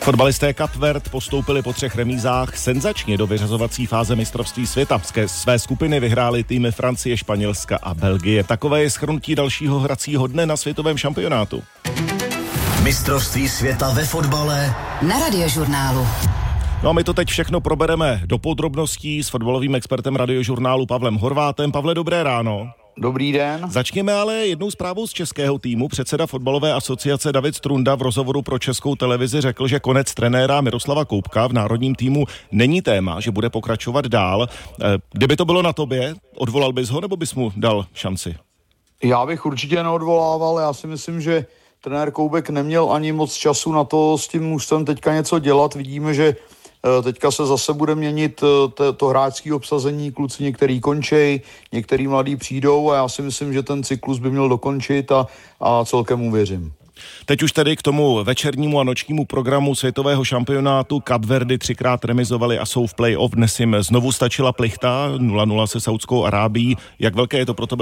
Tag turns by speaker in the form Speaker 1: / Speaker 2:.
Speaker 1: Fotbalisté Kap Verd postoupili po 3 remízách senzačně do vyřazovací fáze mistrovství světa. Své skupiny vyhrály týmy Francie, Španělska a Belgie. Takové je shrnutí dalšího hracího dne na světovém šampionátu.
Speaker 2: Mistrovství světa ve fotbale
Speaker 3: na Radiožurnálu.
Speaker 1: No a my to teď všechno probereme do podrobností s fotbalovým expertem Radiožurnálu Pavlem Horvátem. Pavle, dobré ráno.
Speaker 4: Dobrý den.
Speaker 1: Začněme ale jednou zprávou z českého týmu. Předseda fotbalové asociace David Strunda v rozhovoru pro Českou televizi řekl, že konec trenéra Miroslava Koubka v národním týmu není téma, že bude pokračovat dál. Kdyby to bylo na tobě, odvolal bys ho nebo bys mu dal šanci?
Speaker 4: Já bych určitě neodvolával. Já si myslím, že trenér Koubek neměl ani moc času na to s tím mužstvem teďka něco dělat. Vidíme, že teďka se zase bude měnit to hráčské obsazení, kluci některý končej, některý mladí přijdou a já si myslím, že ten cyklus by měl dokončit a celkem mu věřím.
Speaker 1: Teď už tedy k tomu večernímu a nočnímu programu světového šampionátu. Kapverdy 3krát remizovali a jsou v play-off. Dnes jim znovu stačila plichta 0-0 se Saudskou Arábií. Jak velké je to pro tebe